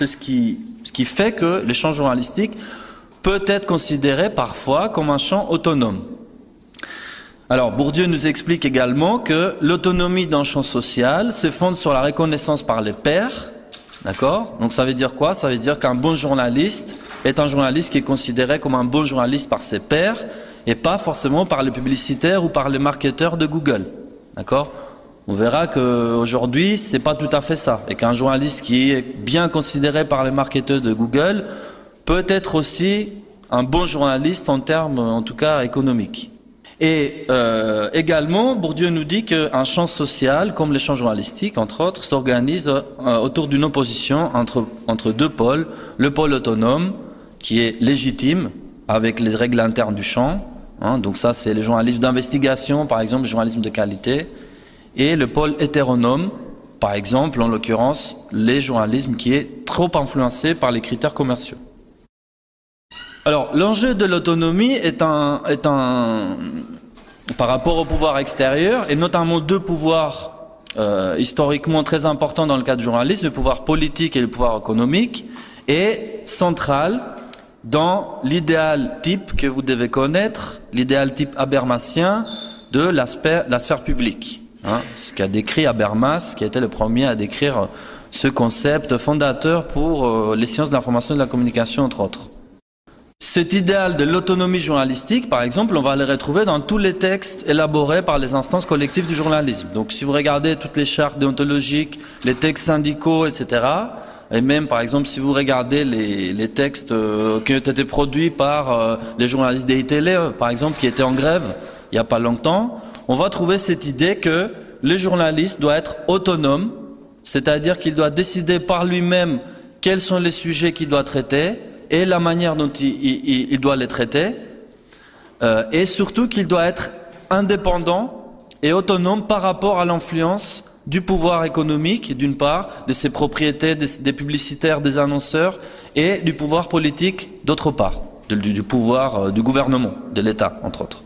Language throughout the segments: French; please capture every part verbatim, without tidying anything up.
Ce qui, ce qui fait que le champ journalistique peut être considéré parfois comme un champ autonome. Alors, Bourdieu nous explique également que l'autonomie d'un champ social se fonde sur la reconnaissance par les pairs, d'accord? Donc ça veut dire quoi? Ça veut dire qu'un bon journaliste est un journaliste qui est considéré comme un bon journaliste par ses pairs et pas forcément par les publicitaires ou par les marketeurs de Google, d'accord? On verra qu'aujourd'hui, c'est pas tout à fait ça. Et qu'un journaliste qui est bien considéré par les marketeurs de Google peut être aussi un bon journaliste en termes, en tout cas, économiques. Et euh, également, Bourdieu nous dit qu'un champ social, comme les champs journalistiques, entre autres, s'organise euh, autour d'une opposition entre, entre deux pôles. Le pôle autonome, qui est légitime, avec les règles internes du champ. Hein, donc ça, c'est les journalismes d'investigation, par exemple, le journalisme de qualité. Et le pôle hétéronome, par exemple, en l'occurrence, les journalismes qui est trop influencé par les critères commerciaux. Alors, l'enjeu de l'autonomie est un, est un, par rapport au pouvoir extérieur, et notamment deux pouvoirs euh, historiquement très importants dans le cadre du journalisme, le pouvoir politique et le pouvoir économique, est central dans l'idéal type que vous devez connaître, l'idéal type habermasien de la sphère, la sphère publique. Hein, ce qu'a décrit Habermas, qui a été le premier à décrire ce concept fondateur pour euh, les sciences de l'information et de la communication, entre autres. Cet idéal de l'autonomie journalistique, par exemple, on va le retrouver dans tous les textes élaborés par les instances collectives du journalisme. Donc si vous regardez toutes les chartes déontologiques, les textes syndicaux, et cetera, et même, par exemple, si vous regardez les, les textes euh, qui ont été produits par euh, les journalistes des I T L E, par exemple, qui étaient en grève il n'y a pas longtemps, on va trouver cette idée que le journaliste doit être autonome, c'est-à-dire qu'il doit décider par lui-même quels sont les sujets qu'il doit traiter et la manière dont il, il, il doit les traiter, euh, et surtout qu'il doit être indépendant et autonome par rapport à l'influence du pouvoir économique, d'une part, de ses propriétés, des, des publicitaires, des annonceurs, et du pouvoir politique, d'autre part, du, du pouvoir euh, du gouvernement, de l'État, entre autres.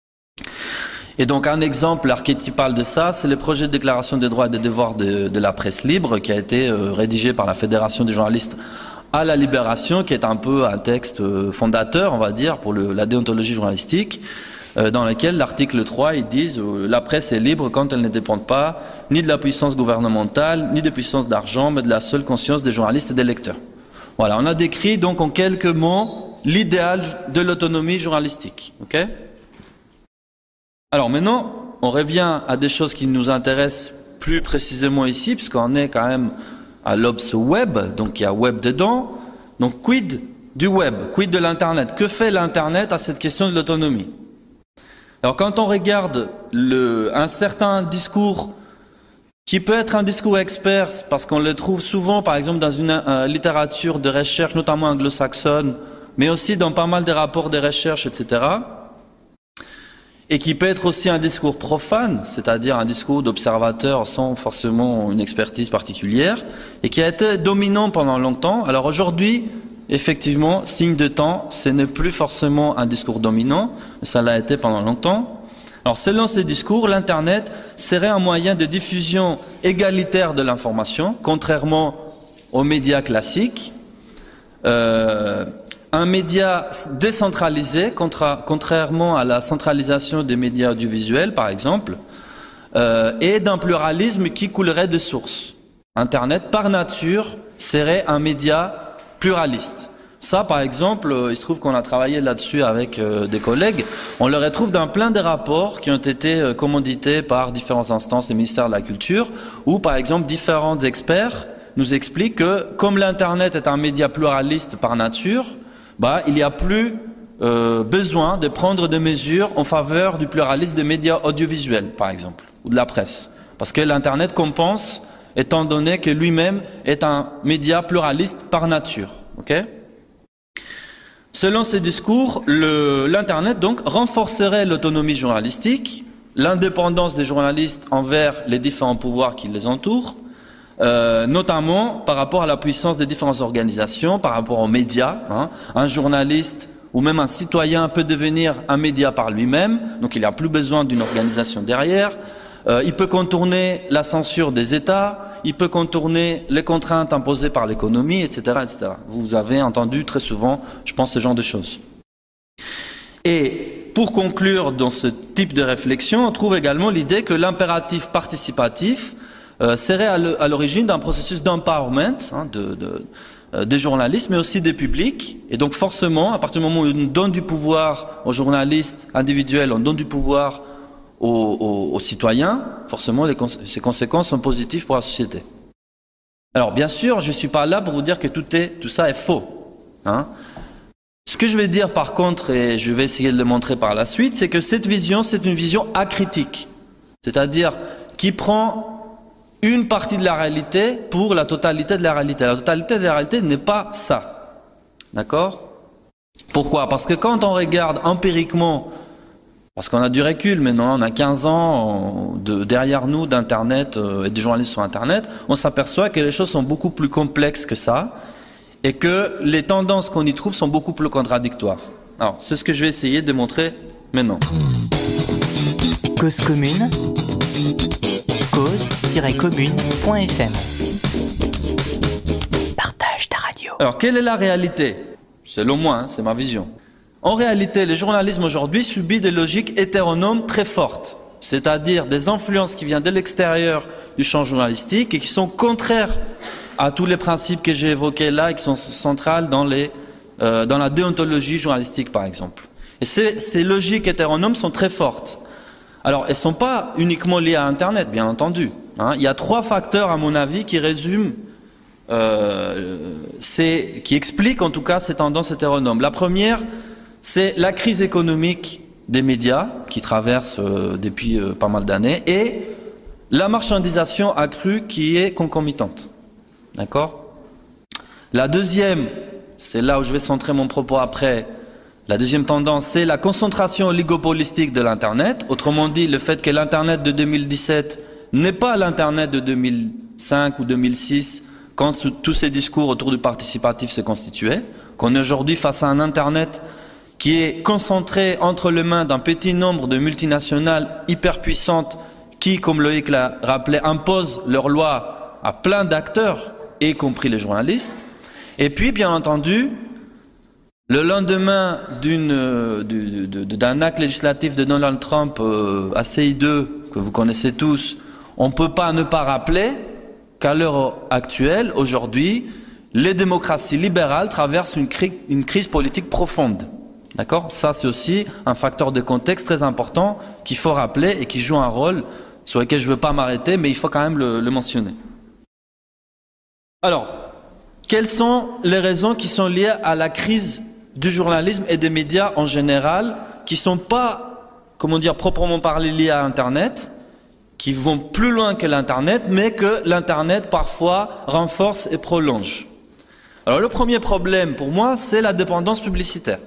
Et donc un exemple archétypal de ça, c'est le projet de déclaration des droits et des devoirs de, de la presse libre qui a été euh, rédigé par la Fédération des journalistes à la Libération, qui est un peu un texte euh, fondateur, on va dire, pour le, la déontologie journalistique, euh, dans lequel l'article trois, ils disent euh, la presse est libre quand elle ne dépend pas ni de la puissance gouvernementale, ni de puissance d'argent, mais de la seule conscience des journalistes et des lecteurs. Voilà, on a décrit donc en quelques mots l'idéal de l'autonomie journalistique. Ok ? Alors maintenant, on revient à des choses qui nous intéressent plus précisément ici, puisqu'on est quand même à l'Obs Web, donc il y a Web dedans. Donc quid du Web, quid de l'Internet? Que fait l'Internet à cette question de l'autonomie? Alors quand on regarde le, un certain discours qui peut être un discours expert, parce qu'on le trouve souvent par exemple dans une euh, littérature de recherche, notamment anglo-saxonne, mais aussi dans pas mal de rapports de recherche, et cetera, et qui peut être aussi un discours profane, c'est-à-dire un discours d'observateur sans forcément une expertise particulière, et qui a été dominant pendant longtemps. Alors aujourd'hui, effectivement, signe de temps, ce n'est plus forcément un discours dominant, mais ça l'a été pendant longtemps. Alors selon ces discours, l'Internet serait un moyen de diffusion égalitaire de l'information, contrairement aux médias classiques, euh, un média décentralisé, contra, contrairement à la centralisation des médias audiovisuels, par exemple, euh, et d'un pluralisme qui coulerait de source. Internet, par nature, serait un média pluraliste. Ça, par exemple, euh, il se trouve qu'on a travaillé là-dessus avec euh, des collègues. On le retrouve dans plein de rapports qui ont été euh, commandités par différentes instances des ministères de la Culture, où, par exemple, différents experts nous expliquent que, comme l'Internet est un média pluraliste par nature, bah, il n'y a plus euh, besoin de prendre des mesures en faveur du pluralisme des médias audiovisuels, par exemple, ou de la presse. Parce que l'Internet compense, étant donné que lui-même est un média pluraliste par nature. Okay ? Selon ces discours, l'Internet donc renforcerait l'autonomie journalistique, l'indépendance des journalistes envers les différents pouvoirs qui les entourent, Euh, notamment par rapport à la puissance des différentes organisations, par rapport aux médias. Hein. Un journaliste ou même un citoyen peut devenir un média par lui-même, donc il n'a plus besoin d'une organisation derrière. Euh, il peut contourner la censure des États, il peut contourner les contraintes imposées par l'économie, et cetera, et cetera. Vous avez entendu très souvent, je pense, ce genre de choses. Et pour conclure dans ce type de réflexion, on trouve également l'idée que l'impératif participatif euh, serait à l'origine d'un processus d'empowerment hein, de, de, euh, des journalistes, mais aussi des publics. Et donc forcément, à partir du moment où on donne du pouvoir aux journalistes individuels, on donne du pouvoir aux, aux, aux citoyens, forcément les cons ces conséquences sont positives pour la société. Alors bien sûr, je ne suis pas là pour vous dire que tout, est, tout ça est faux. Hein. Ce que je vais dire par contre, et je vais essayer de le montrer par la suite, c'est que cette vision, c'est une vision acritique. C'est-à-dire qui prend une partie de la réalité pour la totalité de la réalité. La totalité de la réalité n'est pas ça. D'accord? Pourquoi? Parce que quand on regarde empiriquement, parce qu'on a du recul maintenant, on a quinze ans de, derrière nous d'Internet euh, et de journalistes sur Internet, on s'aperçoit que les choses sont beaucoup plus complexes que ça et que les tendances qu'on y trouve sont beaucoup plus contradictoires. Alors, c'est ce que je vais essayer de montrer maintenant. Cause commune, cause tiret commune point f m. Partage ta radio. Alors, quelle est la réalité? Selon moi, hein, c'est ma vision. En réalité, le journalisme aujourd'hui subit des logiques hétéronomes très fortes, c'est-à-dire des influences qui viennent de l'extérieur du champ journalistique et qui sont contraires à tous les principes que j'ai évoqués là et qui sont centrales dans, les, euh, dans la déontologie journalistique, par exemple. Et ces, ces logiques hétéronomes sont très fortes. Alors, elles ne sont pas uniquement liées à Internet, bien entendu. Hein. Il y a trois facteurs, à mon avis, qui résument, euh, ces, qui expliquent en tout cas ces tendances hétéronomes. La première, c'est la crise économique des médias qui traverse euh, depuis euh, pas mal d'années et la marchandisation accrue qui est concomitante. D'accord? La deuxième, c'est là où je vais centrer mon propos après, la deuxième tendance, c'est la concentration oligopolistique de l'Internet. Autrement dit, le fait que l'Internet de deux mille dix-sept n'est pas l'Internet de deux mille cinq ou deux mille six, quand tous ces discours autour du participatif se constituaient, qu'on est aujourd'hui face à un Internet qui est concentré entre les mains d'un petit nombre de multinationales hyper puissantes qui, comme Loïc l'a rappelé, imposent leurs lois à plein d'acteurs, y compris les journalistes. Et puis, bien entendu, le lendemain d'une, d'un acte législatif de Donald Trump euh, assez hideux, que vous connaissez tous, on ne peut pas ne pas rappeler qu'à l'heure actuelle, aujourd'hui, les démocraties libérales traversent une, cri une crise politique profonde. D'accord? Ça, c'est aussi un facteur de contexte très important qu'il faut rappeler et qui joue un rôle sur lequel je ne veux pas m'arrêter, mais il faut quand même le, le mentionner. Alors, quelles sont les raisons qui sont liées à la crise du journalisme et des médias en général, qui ne sont pas, comment dire, proprement parlé liées à Internet, qui vont plus loin que l'Internet, mais que l'Internet parfois renforce et prolonge? Alors le premier problème pour moi, c'est la dépendance publicitaire.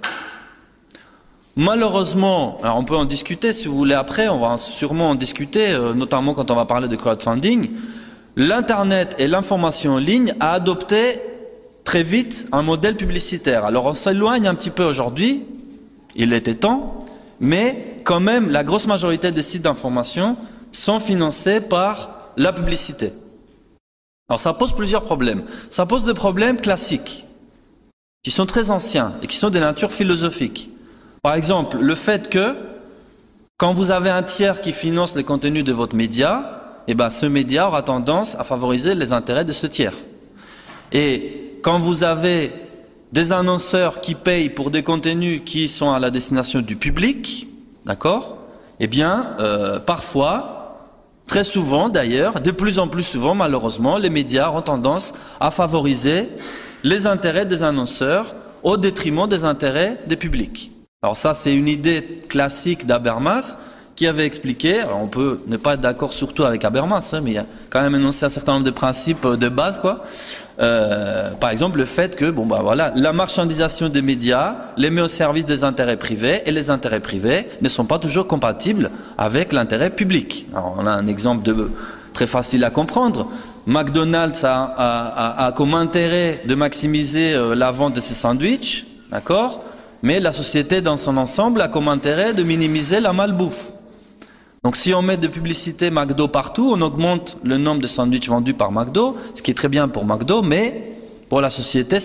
Malheureusement, alors on peut en discuter si vous voulez après, on va sûrement en discuter, euh, notamment quand on va parler de crowdfunding. L'Internet et l'information en ligne a adopté très vite un modèle publicitaire. Alors on s'éloigne un petit peu aujourd'hui, il était temps, mais quand même la grosse majorité des sites d'information sont financés par la publicité. Alors ça pose plusieurs problèmes. Ça pose des problèmes classiques, qui sont très anciens et qui sont de nature philosophique. Par exemple, le fait que, quand vous avez un tiers qui finance les contenus de votre média, eh ben, ce média aura tendance à favoriser les intérêts de ce tiers. Et quand vous avez des annonceurs qui payent pour des contenus qui sont à la destination du public, d'accord, eh bien, euh, parfois, très souvent d'ailleurs, de plus en plus souvent, malheureusement, les médias ont tendance à favoriser les intérêts des annonceurs au détriment des intérêts des publics. Alors ça, c'est une idée classique d'Habermas qui avait expliqué, alors on peut ne pas être d'accord surtout avec Habermas, hein, mais il y a quand même énoncé un certain nombre de principes de base, quoi. Euh, par exemple, le fait que, bon bah voilà, la marchandisation des médias les met au service des intérêts privés et les intérêts privés ne sont pas toujours compatibles avec l'intérêt public. Alors on a un exemple de, très facile à comprendre. McDonald's a, a, a, a comme intérêt de maximiser euh, la vente de ses sandwichs, d'accord ? Mais la société dans son ensemble a comme intérêt de minimiser la malbouffe. Donc si on met des publicités McDo partout, on augmente le nombre de sandwichs vendus par McDo, ce qui est très bien pour McDo, mais pour la société,